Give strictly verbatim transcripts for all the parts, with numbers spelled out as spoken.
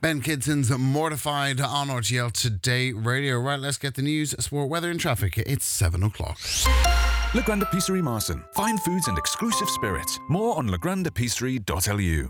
Ben Kidson's Mortified on R T L Today Radio. Right, let's get the news, sport, weather and traffic. It's seven o'clock. La Grande Épicerie Marson. Fine foods and exclusive spirits. More on la grande épicerie dot l u.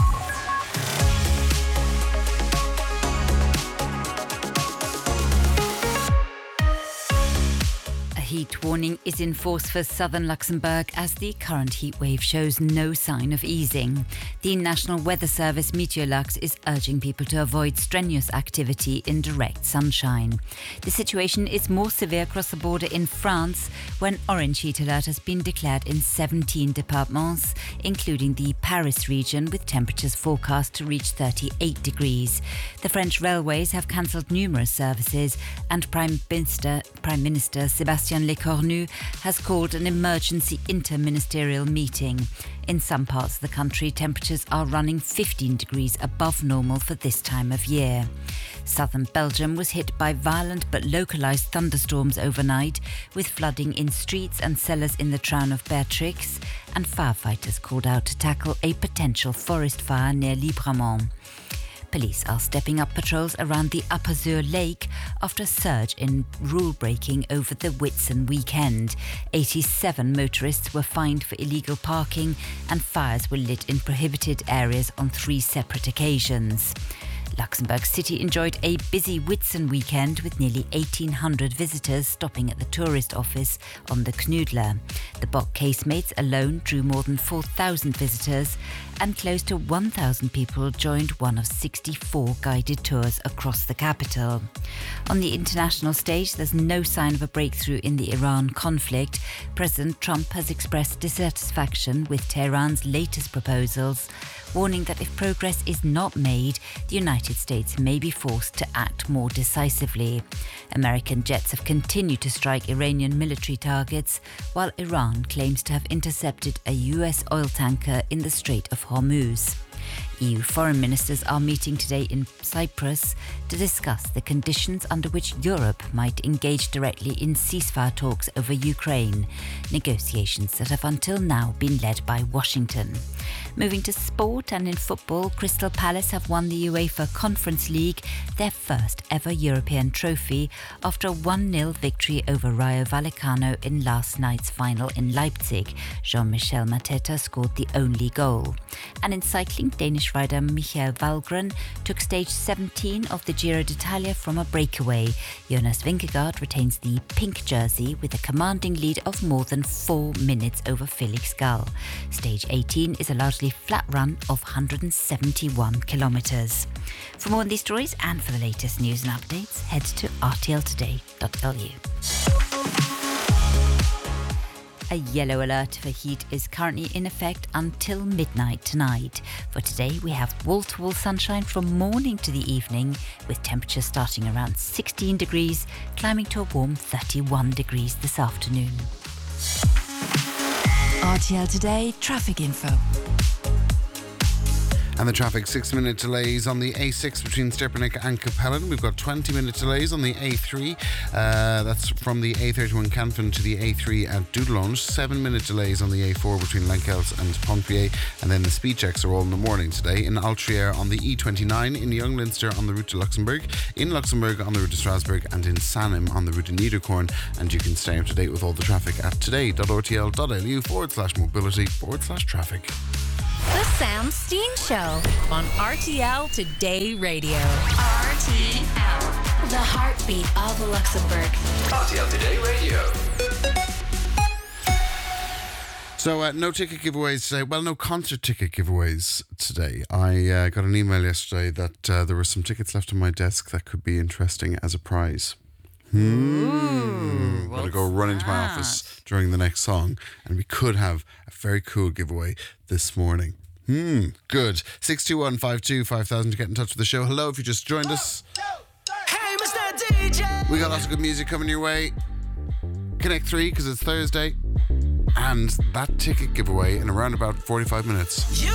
Heat warning is in force for southern Luxembourg as the current heat wave shows no sign of easing. The National Weather Service Meteorlux is urging people to avoid strenuous activity in direct sunshine. The situation is more severe across the border in France, when orange heat alert has been declared in seventeen departments, including the Paris region, with temperatures forecast to reach thirty-eight degrees. The French railways have cancelled numerous services, and Prime Minister, Prime Minister Sébastien Lecornu has called an emergency interministerial meeting. In some parts of the country, temperatures are running fifteen degrees above normal for this time of year. Southern Belgium was hit by violent but localised thunderstorms overnight, with flooding in streets and cellars in the town of Beatrix, and firefighters called out to tackle a potential forest fire near Libramont. Police are stepping up patrols around the Upper Zur Lake after a surge in rule breaking over the Whitsun weekend. eighty-seven motorists were fined for illegal parking, and fires were lit in prohibited areas on three separate occasions. Luxembourg City enjoyed a busy Whitsun weekend, with nearly eighteen hundred visitors stopping at the tourist office on the Knudler. The Bock Casemates alone drew more than four thousand visitors, and close to one thousand people joined one of sixty-four guided tours across the capital. On the international stage, there's no sign of a breakthrough in the Iran conflict. President Trump has expressed dissatisfaction with Tehran's latest proposals, warning that if progress is not made, the United States may be forced to act more decisively. American jets have continued to strike Iranian military targets, while Iran claims to have intercepted a U S oil tanker in the Strait of Hormuz. E U foreign ministers are meeting today in Cyprus to discuss the conditions under which Europe might engage directly in ceasefire talks over Ukraine, negotiations that have until now been led by Washington. Moving to sport, and in football, Crystal Palace have won the UEFA Conference League, their first ever European trophy, after a one nil victory over Rayo Vallecano in last night's final in Leipzig. Jean-Michel Mateta scored the only goal. And in cycling, Danish rider Michael Valgren took stage seventeen of the Giro d'Italia from a breakaway. Jonas Vingegaard retains the pink jersey with a commanding lead of more than four minutes over Felix Gall. Stage eighteen is a largely flat run of one hundred seventy-one kilometres. For more on these stories and for the latest news and updates, head to r t l today dot l u. A yellow alert for heat is currently in effect until midnight tonight. For today, we have wall-to-wall sunshine from morning to the evening, with temperatures starting around sixteen degrees, climbing to a warm thirty-one degrees this afternoon. R T L Today traffic info. And the traffic, six minute delays on the A six between Stirpenick and Capellan. We've got twenty minute delays on the A three. Uh, that's from the A thirty-one Canfin to the A three at Doodlonge. seven minute delays on the A four between Lenkels and Pontvier. And then the speed checks are all in the morning today. In Altrier on the E twenty-nine, in Young Leinster on the route to Luxembourg, in Luxembourg on the route to Strasbourg, and in Sanem on the route to Niederkorn. And you can stay up to date with all the traffic at today.rtl.lu forward slash mobility forward slash traffic. The Sam Steen Show on R T L Today Radio. R T L, the heartbeat of Luxembourg. R T L Today Radio. So uh, no ticket giveaways today. Well, no concert ticket giveaways today. I uh, got an email yesterday that uh, there were some tickets left on my desk that could be interesting as a prize. Hmm. I'm going to go run into my office during the next song, and we could have a very cool giveaway this morning. Hmm. Good. six two one, five two, five thousand to get in touch with the show. Hello, if you just joined us. Hey, Mister D J! We got lots of good music coming your way. Connect three, because it's Thursday. And that ticket giveaway in around about forty-five minutes.